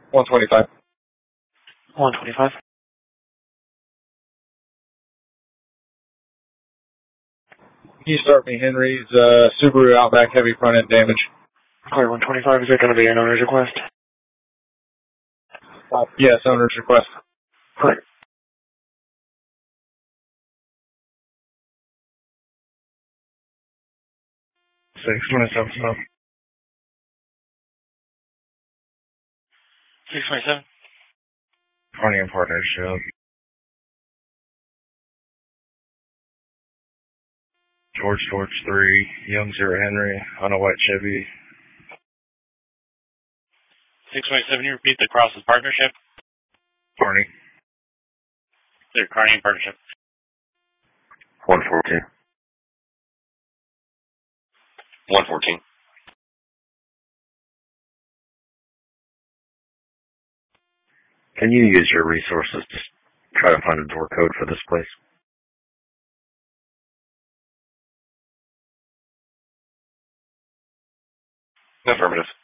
125. 125. Can you start me Henry's Subaru Outback heavy front end damage? Clear 125. Is that going to be an owner's request? Yes, owner's request. Clear. 627. 627. Carney and Partnership. George 3, Young 0 Henry, on a white Chevy. 627, you repeat the Crosses Partnership? Carney. Clear, Carney and Partnership. 114. 114. Can you use your resources to try to find a door code for this place? Affirmative.